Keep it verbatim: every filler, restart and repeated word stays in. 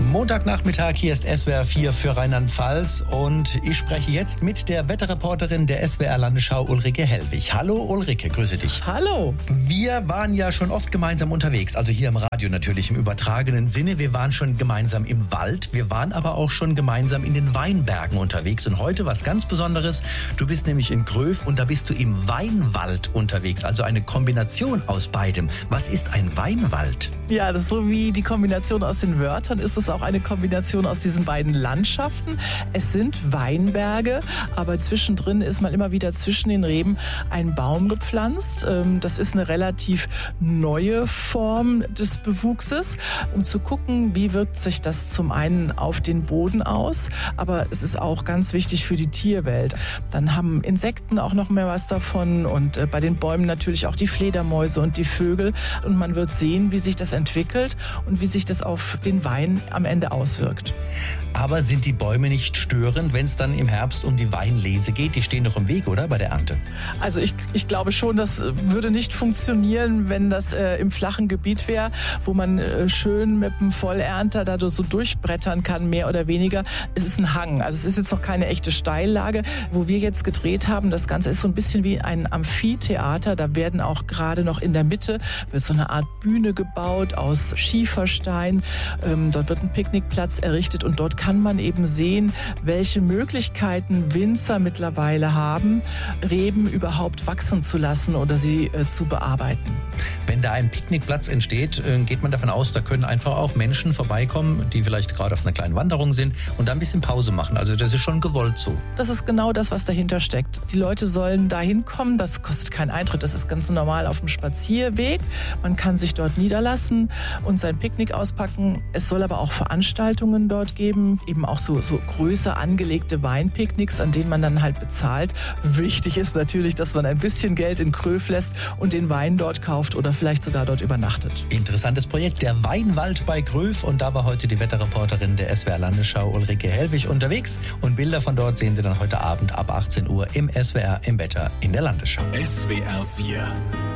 Montagnachmittag, hier ist S W R vier für Rheinland-Pfalz und ich spreche jetzt mit der Wetterreporterin der S W R Landesschau, Ulrike Hellwig. Hallo Ulrike, grüße dich. Hallo. Wir waren ja schon oft gemeinsam unterwegs, also hier im Radio natürlich im übertragenen Sinne. Wir waren schon gemeinsam im Wald, wir waren aber auch schon gemeinsam in den Weinbergen unterwegs. Und heute was ganz Besonderes, du bist nämlich in Gröf und da bist du im Weinwald unterwegs, also eine Kombination aus beidem. Was ist ein Weinwald? Ja, das ist so wie die Kombination aus den Wörtern, ist es auch eine Kombination aus diesen beiden Landschaften. Es sind Weinberge, aber zwischendrin ist mal immer wieder zwischen den Reben ein Baum gepflanzt. Das ist eine relativ neue Form des Bewuchses, um zu gucken, wie wirkt sich das zum einen auf den Boden aus, aber es ist auch ganz wichtig für die Tierwelt. Dann haben Insekten auch noch mehr was davon und bei den Bäumen natürlich auch die Fledermäuse und die Vögel. Und man wird sehen, wie sich das entwickelt und wie sich das auf den Wein am Ende auswirkt. Aber sind die Bäume nicht störend, wenn es dann im Herbst um die Weinlese geht? Die stehen doch im Weg, oder, bei der Ernte? Also ich, ich glaube schon, das würde nicht funktionieren, wenn das äh, im flachen Gebiet wäre, wo man äh, schön mit dem Vollernter da so durchbrettern kann, mehr oder weniger. Es ist ein Hang, also es ist jetzt noch keine echte Steillage. Wo wir jetzt gedreht haben, das Ganze ist so ein bisschen wie ein Amphitheater. Da werden auch gerade noch in der Mitte wird so eine Art Bühne gebaut aus Schieferstein. Ähm, dort wird ein Picknickplatz errichtet und dort kann man eben sehen, welche Möglichkeiten Winzer mittlerweile haben, Reben überhaupt wachsen zu lassen oder sie äh, zu bearbeiten. Wenn da ein Picknickplatz entsteht, äh, geht man davon aus, da können einfach auch Menschen vorbeikommen, die vielleicht gerade auf einer kleinen Wanderung sind und da ein bisschen Pause machen. Also das ist schon gewollt so. Das ist genau das, was dahinter steckt. Die Leute sollen da hinkommen, das kostet keinen Eintritt, das ist ganz normal auf dem Spazierweg. Man kann sich dort niederlassen und sein Picknick auspacken. Es soll aber auch Veranstaltungen dort geben, eben auch so, so größer angelegte Weinpicknicks, an denen man dann halt bezahlt. Wichtig ist natürlich, dass man ein bisschen Geld in Gröf lässt und den Wein dort kauft oder vielleicht sogar dort übernachtet. Interessantes Projekt, der Weinwald bei Gröf, und da war heute die Wetterreporterin der S W R Landesschau Ulrike Hellwig unterwegs und Bilder von dort sehen Sie dann heute Abend ab achtzehn Uhr im S W R im Wetter in der Landesschau. S W R vier